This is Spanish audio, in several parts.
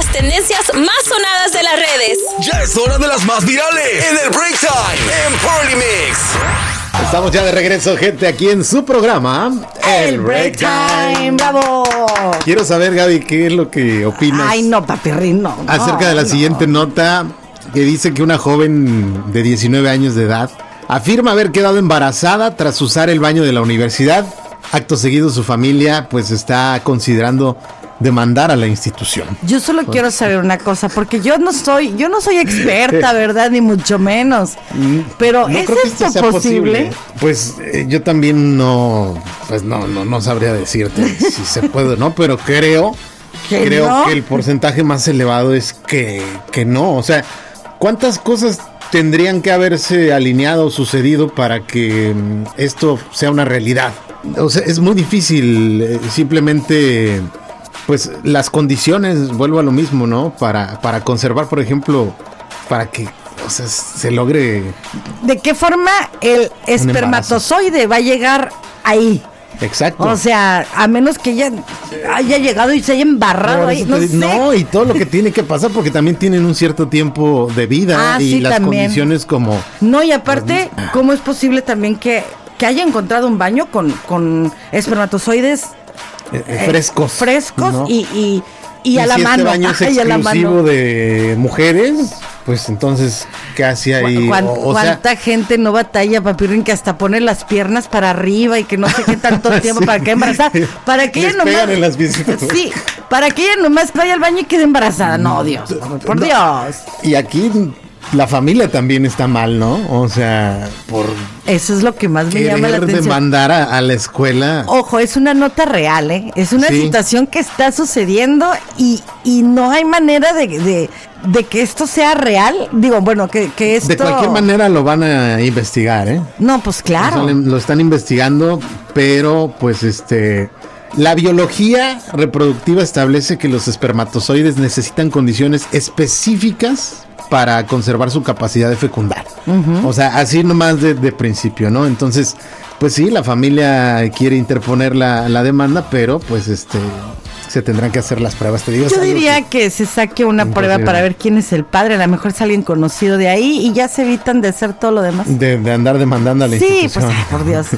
tendencias más sonadas de las redes. Ya es hora de las más virales en el Break Time en Party Mix. Estamos ya de regreso, gente, aquí en su programa El Break Time. ¡Bravo! Quiero saber, Gaby, ¿qué es lo que opinas? Ay, no, papirrín, no. Acerca de la siguiente nota que dice que una joven de 19 años de edad afirma haber quedado embarazada tras usar el baño de la universidad. Acto seguido, su familia pues está considerando demandar a la institución. Yo solo quiero saber una cosa, porque yo no soy experta, ¿verdad? Ni mucho menos. Pero No ¿es creo que esto sea posible? Pues yo también no sabría decirte si se puede o no, pero creo no? que el porcentaje más elevado es que no. O sea, ¿cuántas cosas tendrían que haberse alineado o sucedido para que esto sea una realidad? O sea, es muy difícil, simplemente pues las condiciones, vuelvo a lo mismo, ¿no? Para conservar, por ejemplo, para que, o sea, se logre. ¿De qué forma el espermatozoide va a llegar ahí? Exacto. O sea, a menos que ella haya llegado y se haya embarrado ahí, no sé. No, y todo lo que tiene que pasar, porque también tienen un cierto tiempo de vida y sí, las también. condiciones como. No, y aparte, ¿cómo es posible también que haya encontrado un baño con espermatozoides frescos, ¿no? y a la si mano? Este baño es exclusivo de mujeres, pues entonces, ¿qué hacía ahí? ¿Cuánta gente no batalla, papirrín, que hasta pone las piernas para arriba y que no sé qué tanto tiempo sí. para que embarazada? Para que ella nomás. Pegan en las visitas. Sí, para que ella nomás vaya al baño y quede embarazada. No, Dios, por Dios. Y aquí la familia también está mal, ¿no? O sea, por eso es lo que más me llama la atención. Demandar a la escuela. Ojo, es una nota real, ¿eh? Es una situación que está sucediendo y no hay manera de que esto sea real. Digo, bueno, que esto. De cualquier manera lo van a investigar, ¿eh? No, pues claro. O sea, lo están investigando, pero pues la biología reproductiva establece que los espermatozoides necesitan condiciones específicas para conservar su capacidad de fecundar. O sea, así nomás de principio, ¿no? Entonces, pues sí, la familia quiere interponer la demanda, pero pues se tendrán que hacer las pruebas, te digo. Yo diría que se saque una prueba para ver quién es el padre, a lo mejor es alguien conocido de ahí y ya se evitan de hacer todo lo demás. De andar demandando a la institución. Sí, pues, por Dios.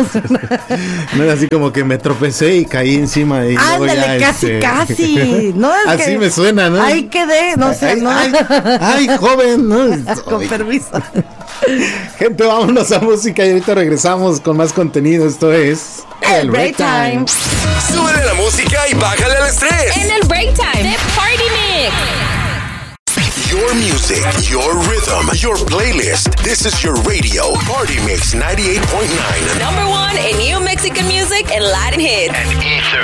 No es así como que me tropecé y caí encima y ándale, casi. No, es así que me suena, ¿no? Ahí quedé, no sé, no. Ay, joven, ¿no? Con permiso. Gente, vámonos a música y ahorita regresamos con más contenido. Esto es El Break Time. Súbele la música y bájale el estrés. En el Break Time de Party Mix. Your music, your rhythm, your playlist. This is your radio. Party Mix 98.9. #1 in new Mexican music and Latin hits.